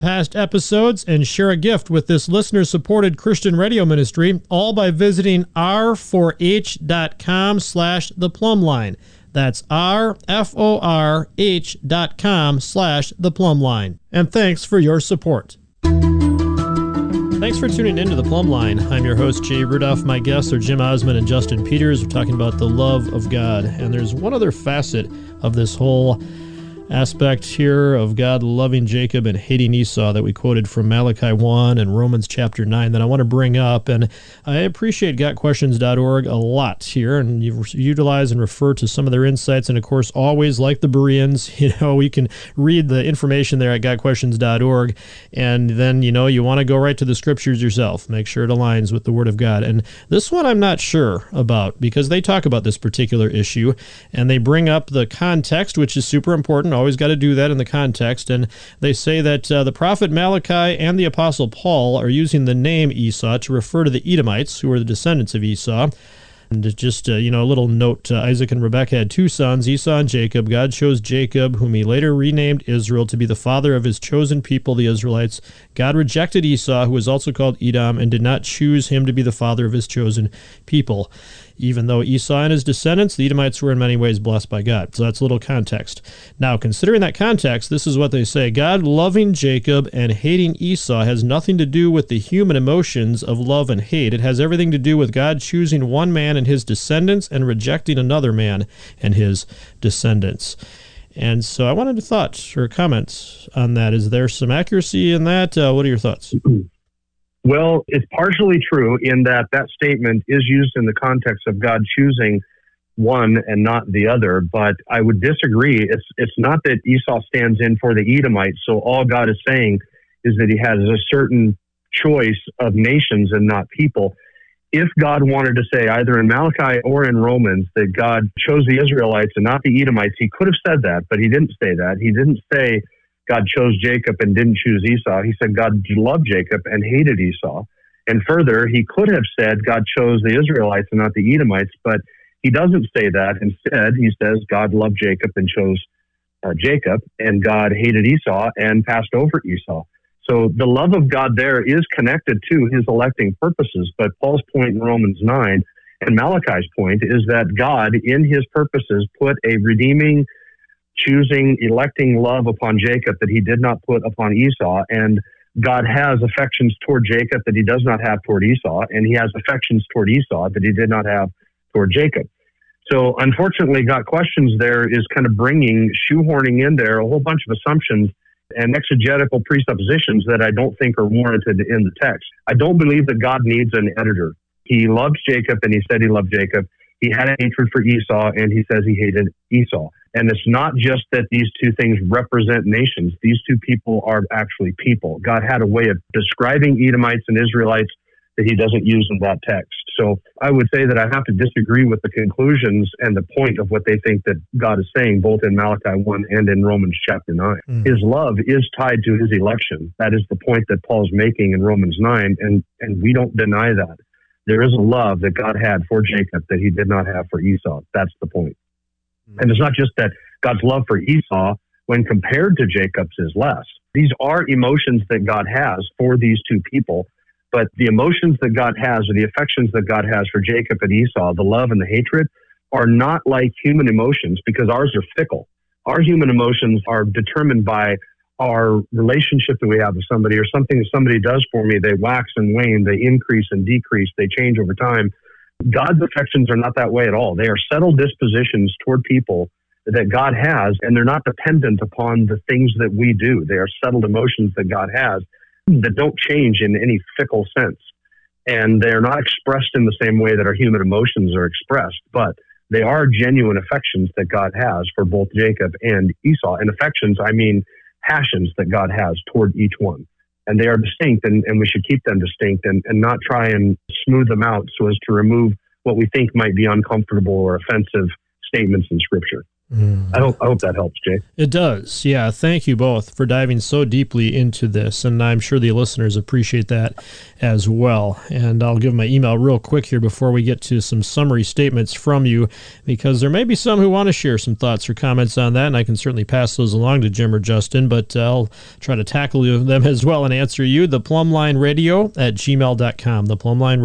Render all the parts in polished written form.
past episodes and share a gift with this listener-supported Christian radio ministry, all by visiting r4h.com/theplumline. That's rforh.com/theplumline. And thanks for your support. Thanks for tuning into The Plumb Line. I'm your host, Jay Rudolph. My guests are Jim Osmond and Justin Peters. We're talking about the love of God. And there's one other facet of this whole aspect here of God loving Jacob and hating Esau that we quoted from Malachi 1 and Romans chapter 9 that I want to bring up. And I appreciate gotquestions.org a lot here, and you utilize and refer to some of their insights. And of course, always like the Bereans, you can read the information there at gotquestions.org. And then, you want to go right to the scriptures yourself. Make sure it aligns with the Word of God. And this one I'm not sure about, because they talk about this particular issue and they bring up the context, which is super important. Always got to do that in the context. And they say that the prophet Malachi and the apostle Paul are using the name Esau to refer to the Edomites, who are the descendants of Esau. And just, a little note, Isaac and Rebekah had two sons, Esau and Jacob. God chose Jacob, whom he later renamed Israel, to be the father of his chosen people, the Israelites. God rejected Esau, who was also called Edom, and did not choose him to be the father of his chosen people. Even though Esau and his descendants, the Edomites, were in many ways blessed by God. So that's a little context. Now, considering that context, this is what they say. God loving Jacob and hating Esau has nothing to do with the human emotions of love and hate. It has everything to do with God choosing one man and his descendants and rejecting another man and his descendants. And so I wanted thoughts or comments on that. Is there some accuracy in that? What are your thoughts? Well, it's partially true in that statement is used in the context of God choosing one and not the other, but I would disagree. It's not that Esau stands in for the Edomites, so all God is saying is that he has a certain choice of nations and not people. If God wanted to say either in Malachi or in Romans that God chose the Israelites and not the Edomites, he could have said that, but he didn't say that. He didn't say God chose Jacob and didn't choose Esau. He said God loved Jacob and hated Esau. And further, he could have said God chose the Israelites and not the Edomites, but he doesn't say that. Instead, he says God loved Jacob and chose Jacob, and God hated Esau and passed over Esau. So the love of God there is connected to his electing purposes. But Paul's point in Romans 9 and Malachi's point is that God, in his purposes, put a redeeming, choosing, electing love upon Jacob that he did not put upon Esau. And God has affections toward Jacob that he does not have toward Esau. And he has affections toward Esau that he did not have toward Jacob. So unfortunately, Got Questions there is kind of shoehorning in there a whole bunch of assumptions and exegetical presuppositions that I don't think are warranted in the text. I don't believe that God needs an editor. He loves Jacob, and he said he loved Jacob. He had a hatred for Esau, and he says he hated Esau. And it's not just that these two things represent nations. These two people are actually people. God had a way of describing Edomites and Israelites that he doesn't use in that text. So I would say that I have to disagree with the conclusions and the point of what they think that God is saying, both in Malachi 1 and in Romans chapter 9. His love is tied to his election. That is the point that Paul's making in Romans 9, and we don't deny that. There is a love that God had for Jacob that he did not have for Esau. That's the point. And it's not just that God's love for Esau, when compared to Jacob's, is less. These are emotions that God has for these two people, but the emotions that God has, or the affections that God has for Jacob and Esau, the love and the hatred, are not like human emotions, because ours are fickle. Our human emotions are determined by our relationship that we have with somebody, or something that somebody does for me. They wax and wane, they increase and decrease, they change over time. God's affections are not that way at all. They are settled dispositions toward people that God has, and they're not dependent upon the things that we do. They are settled emotions that God has that don't change in any fickle sense. And they're not expressed in the same way that our human emotions are expressed, but they are genuine affections that God has for both Jacob and Esau. And affections, I mean passions that God has toward each one. And they are distinct, and we should keep them distinct and not try and smooth them out so as to remove what we think might be uncomfortable or offensive statements in Scripture. I hope that helps, Jay. It does. Yeah. Thank you both for diving so deeply into this. And I'm sure the listeners appreciate that as well. And I'll give my email real quick here before we get to some summary statements from you, because there may be some who want to share some thoughts or comments on that. And I can certainly pass those along to Jim or Justin, but I'll try to tackle them as well and answer you. The plumlineradio@gmail.com. The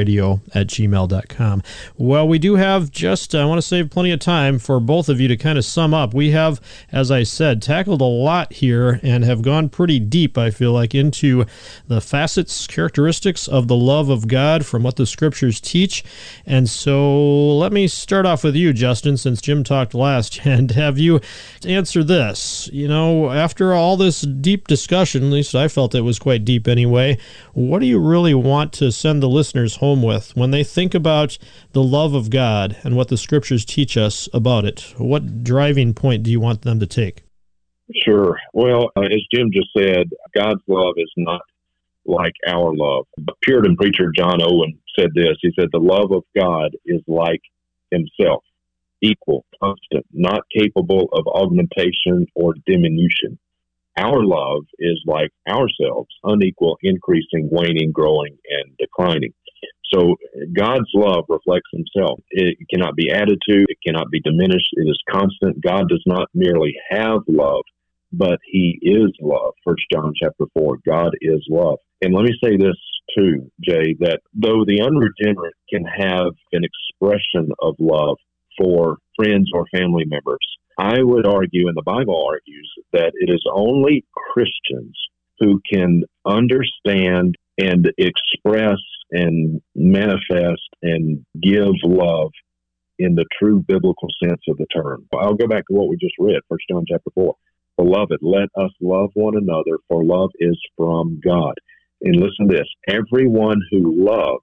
plumlineradio@gmail.com. Well, we do have I want to save plenty of time for both of you to kind of sum up. We have, as I said, tackled a lot here and have gone pretty deep, I feel like, into the facets, characteristics of the love of God from what the scriptures teach. And so let me start off with you, Justin, since Jim talked last, and have you answer this. After all this deep discussion, at least I felt it was quite deep anyway, what do you really want to send the listeners home with when they think about the love of God and what the scriptures teach us about it? What driving point do you want them to take? Sure. Well, as Jim just said, God's love is not like our love. Puritan preacher John Owen said this. He said, the love of God is like himself, equal, constant, not capable of augmentation or diminution. Our love is like ourselves, unequal, increasing, waning, growing, and declining. So God's love reflects himself. It cannot be added to. It cannot be diminished. It is constant. God does not merely have love, but he is love. 1 John chapter 4, God is love. And let me say this too, Jay, that though the unregenerate can have an expression of love for friends or family members, I would argue, and the Bible argues, that it is only Christians who can understand and express and manifest and give love in the true biblical sense of the term. I'll go back to what we just read, 1 John chapter 4. Beloved, let us love one another, for love is from God. And listen to this, everyone who loves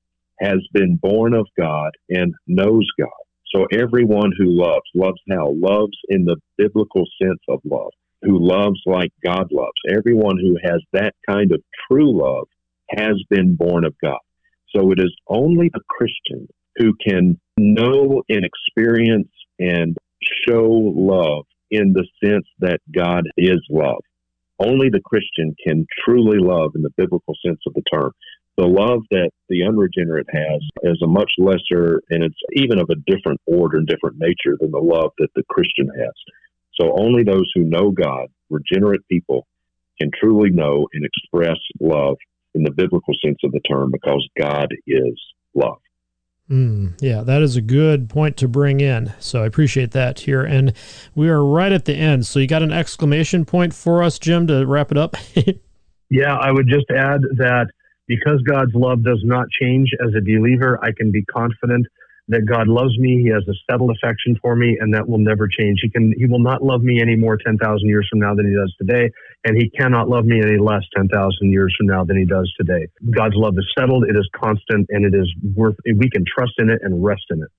has been born of God and knows God. So everyone who loves how? Loves in the biblical sense of love, who loves like God loves. Everyone who has that kind of true love has been born of God. So it is only the Christian who can know and experience and show love in the sense that God is love. Only the Christian can truly love in the biblical sense of the term. The love that the unregenerate has is a much lesser, and it's even of a different order and different nature than the love that the Christian has. So only those who know God, regenerate people, can truly know and express love in the biblical sense of the term, because God is love. Yeah, that is a good point to bring in. So I appreciate that here. And we are right at the end. So you got an exclamation point for us, Jim, to wrap it up? Yeah, I would just add that because God's love does not change as a believer, I can be confident that God loves me. He has a settled affection for me, and that will never change. He will not love me any more 10,000 years from now than he does today, and he cannot love me any less 10,000 years from now than he does today. God's love is settled, it is constant, and it is we can trust in it and rest in it.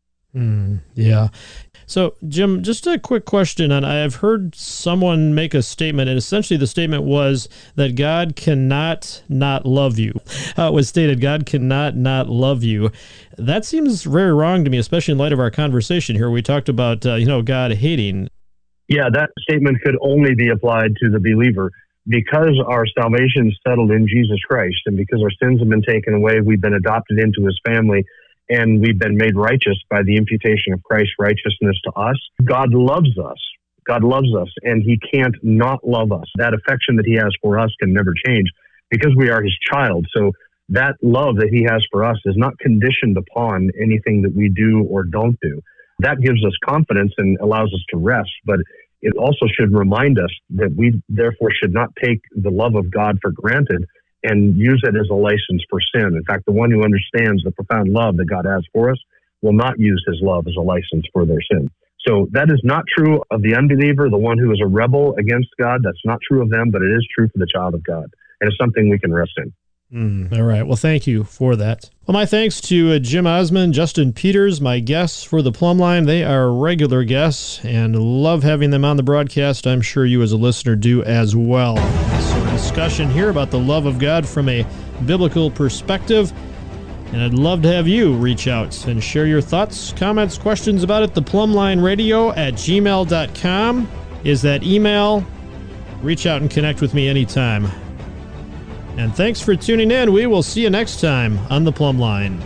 Yeah. So, Jim, just a quick question. And I've heard someone make a statement, and essentially the statement was that God cannot not love you. It was stated, God cannot not love you. That seems very wrong to me, especially in light of our conversation here. We talked about, God hating. Yeah, that statement could only be applied to the believer. Because our salvation is settled in Jesus Christ, and because our sins have been taken away, we've been adopted into his family, and we've been made righteous by the imputation of Christ's righteousness to us. God loves us. God loves us, and he can't not love us. That affection that he has for us can never change because we are his child. So that love that he has for us is not conditioned upon anything that we do or don't do. That gives us confidence and allows us to rest, but it also should remind us that we therefore should not take the love of God for granted and use it as a license for sin. In fact, the one who understands the profound love that God has for us will not use his love as a license for their sin. So that is not true of the unbeliever, the one who is a rebel against God. That's not true of them, but it is true for the child of God. And it's something we can rest in. All right. Well, thank you for that. Well, my thanks to Jim Osmond, Justin Peters, my guests for the Plumb Line. They are regular guests and love having them on the broadcast. I'm sure you as a listener do as well. So a discussion here about the love of God from a biblical perspective. And I'd love to have you reach out and share your thoughts, comments, questions about it. The Plumline Radio at gmail.com is that email. Reach out and connect with me anytime. And thanks for tuning in. We will see you next time on The Plumline.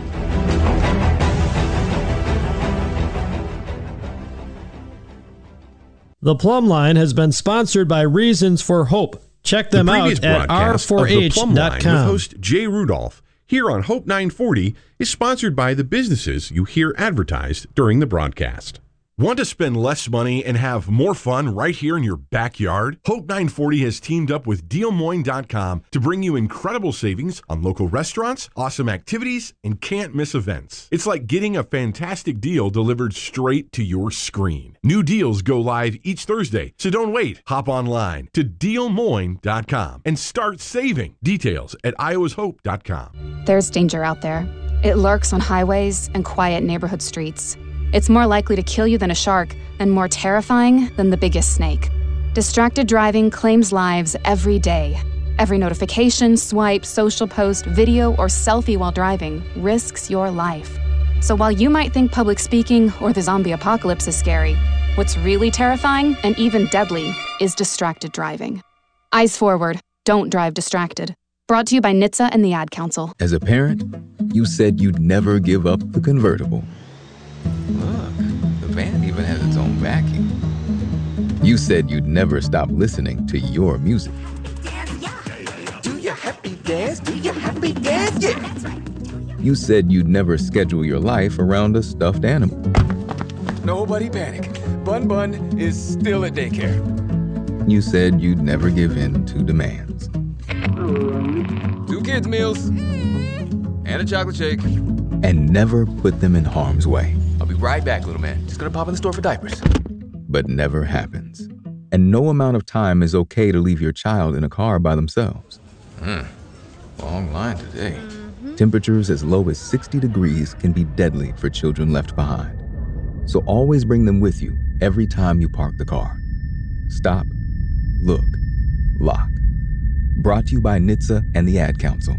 The Plumline has been sponsored by Reasons for Hope. Check them out at r4h.com. With host Jay Rudolph here on Hope 940 is sponsored by the businesses you hear advertised during the broadcast. Want to spend less money and have more fun right here in your backyard? Hope 940 has teamed up with DealMoine.com to bring you incredible savings on local restaurants, awesome activities, and can't miss events. It's like getting a fantastic deal delivered straight to your screen. New deals go live each Thursday, so don't wait. Hop online to DealMoine.com and start saving. Details at iowashope.com. There's danger out there. It lurks on highways and quiet neighborhood streets. It's more likely to kill you than a shark, and more terrifying than the biggest snake. Distracted driving claims lives every day. Every notification, swipe, social post, video, or selfie while driving risks your life. So while you might think public speaking or the zombie apocalypse is scary, what's really terrifying and even deadly is distracted driving. Eyes forward, don't drive distracted. Brought to you by NHTSA and the Ad Council. As a parent, you said you'd never give up the convertible. Look, the van even has its own vacuum. You said you'd never stop listening to your music. Do your happy dance, do your happy dance, yeah. You said you'd never schedule your life around a stuffed animal. Nobody panic. Bun Bun is still at daycare. You said you'd never give in to demands. 2 kids' meals and a chocolate shake. And never put them in harm's way. I'll be right back, little man. Just gonna pop in the store for diapers. But never happens. And no amount of time is okay to leave your child in a car by themselves. Long line today. Temperatures as low as 60 degrees can be deadly for children left behind. So always bring them with you every time you park the car. Stop, look, lock. Brought to you by NHTSA and the Ad Council.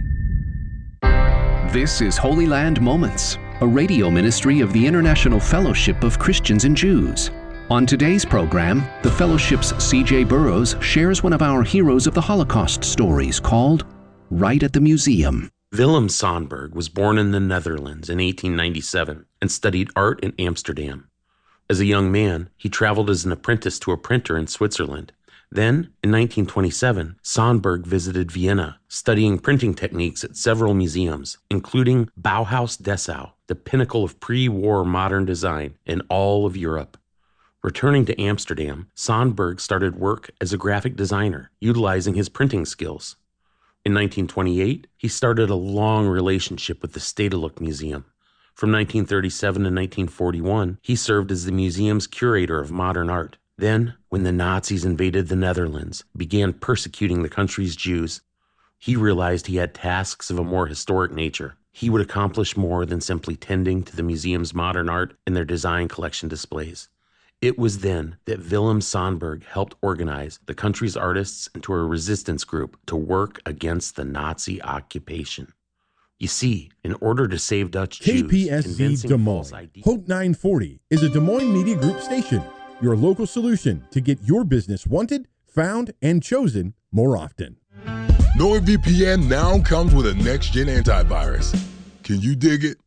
This is Holy Land Moments, a radio ministry of the International Fellowship of Christians and Jews. On today's program, the Fellowship's C.J. Burrows shares one of our Heroes of the Holocaust stories called Right at the Museum. Willem Sandberg was born in the Netherlands in 1897 and studied art in Amsterdam. As a young man, he traveled as an apprentice to a printer in Switzerland. Then, in 1927, Sandberg visited Vienna, studying printing techniques at several museums, including Bauhaus Dessau, the pinnacle of pre-war modern design in all of Europe. Returning to Amsterdam, Sandberg started work as a graphic designer, utilizing his printing skills. In 1928, he started a long relationship with the Stedelijk Museum. From 1937 to 1941, he served as the museum's curator of modern art. Then, when the Nazis invaded the Netherlands, began persecuting the country's Jews, he realized he had tasks of a more historic nature. He would accomplish more than simply tending to the museum's modern art and their design collection displays. It was then that Willem Sandberg helped organize the country's artists into a resistance group to work against the Nazi occupation. You see, in order to save Dutch Jews, KPSC Des Moines, Hope 940 is a Des Moines Media Group station, your local solution to get your business wanted, found, and chosen more often. NordVPN now comes with a next-gen antivirus. Can you dig it?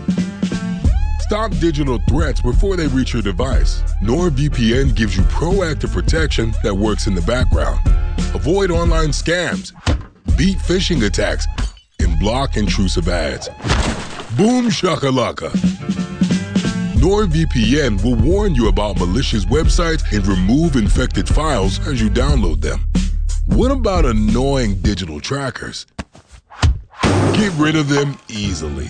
Stop digital threats before they reach your device. NordVPN gives you proactive protection that works in the background. Avoid online scams, beat phishing attacks, and block intrusive ads. Boom shakalaka. NordVPN will warn you about malicious websites and remove infected files as you download them. What about annoying digital trackers? Get rid of them easily.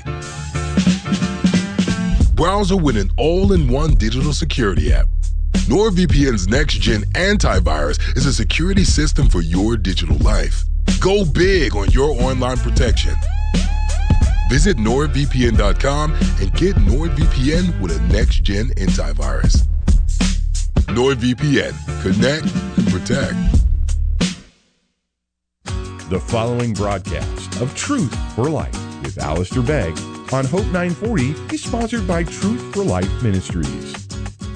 Browser with an all-in-one digital security app. NordVPN's next-gen antivirus is a security system for your digital life. Go big on your online protection. Visit NordVPN.com and get NordVPN with a next-gen antivirus. NordVPN. Connect and protect. The following broadcast of Truth for Life with Alistair Begg on Hope 940 is sponsored by Truth for Life Ministries.